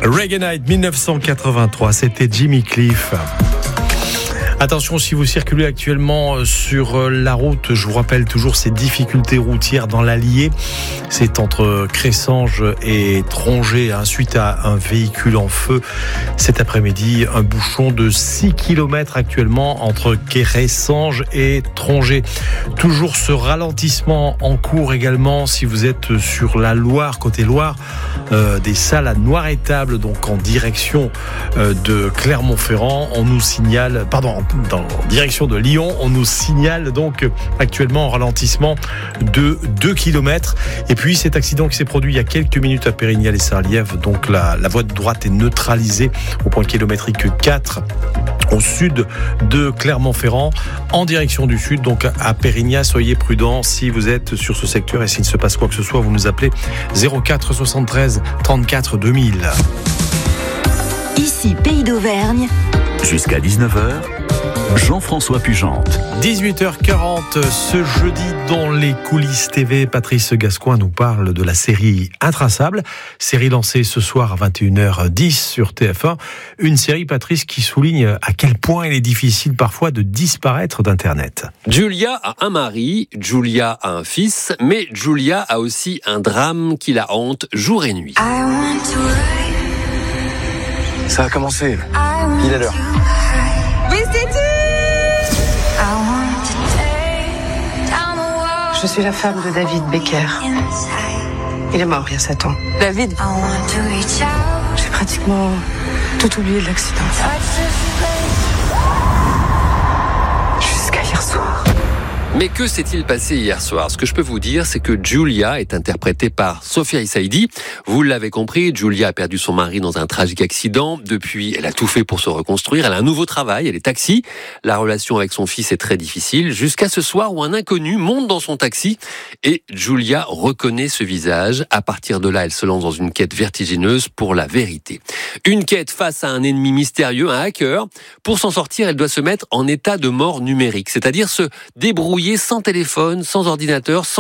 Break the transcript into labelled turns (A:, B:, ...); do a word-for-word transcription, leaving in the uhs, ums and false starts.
A: Reggae Night dix-neuf cent quatre-vingt-trois, c'était Jimmy Cliff. Attention, si vous circulez actuellement sur la route, je vous rappelle toujours ces difficultés routières dans l'Allier. C'est entre Cressanges et Trongé, hein, suite à un véhicule en feu. Cet après-midi, un bouchon de six kilomètres actuellement entre Cressanges et Trongé. Toujours ce ralentissement en cours également si vous êtes sur la Loire, côté Loire, euh, des salles à Noir-Étable, donc en direction euh, de Clermont-Ferrand. On nous signale, pardon, dans direction de Lyon, on nous signale donc actuellement un ralentissement de deux kilomètres. Et puis cet accident qui s'est produit il y a quelques minutes à Pérignal et Saint-Liève, donc la, la voie de droite est neutralisée au point kilométrique quatre au sud de Clermont-Ferrand en direction du sud, donc à Pérignal. Soyez prudents si vous êtes sur ce secteur et s'il ne se passe quoi que ce soit, vous nous appelez zéro quatre soixante-treize trente-quatre deux mille.
B: Ici Pays d'Auvergne.
C: Jusqu'à dix-neuf heures, Jean-François Pugente.
A: dix-huit heures quarante, ce jeudi dans les coulisses T V, Patrice Gascoigne nous parle de la série Intraçable, série lancée ce soir à vingt et une heures dix sur T F un. Une série, Patrice, qui souligne à quel point il est difficile parfois de disparaître d'Internet.
D: Julia a un mari, Julia a un fils, mais Julia a aussi un drame qui la hante jour et nuit.
E: Ça a commencé. Il est l'heure.
F: Mais c'est tu!
G: Je suis la femme de David Becker. Il est mort il y a sept ans.
F: David.
G: J'ai pratiquement tout oublié de l'accident. Jusqu'à hier soir.
D: Mais que s'est-il passé hier soir ? Ce que je peux vous dire, c'est que Julia est interprétée par Sophia Saidi. Vous l'avez compris, Julia a perdu son mari dans un tragique accident. Depuis, elle a tout fait pour se reconstruire. Elle a un nouveau travail, elle est taxi. La relation avec son fils est très difficile. Jusqu'à ce soir où un inconnu monte dans son taxi et Julia reconnaît ce visage. À partir de là, elle se lance dans une quête vertigineuse pour la vérité. Une quête face à un ennemi mystérieux, un hacker. Pour s'en sortir, elle doit se mettre en état de mort numérique, c'est-à-dire se débrouiller sans téléphone, sans ordinateur, sans